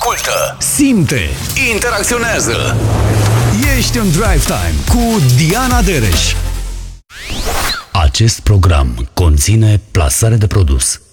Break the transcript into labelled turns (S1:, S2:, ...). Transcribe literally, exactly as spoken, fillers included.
S1: Ascultă, simte, interacționează. Ești în Drive Time cu Diana Dereș. Acest program conține plasare de produs.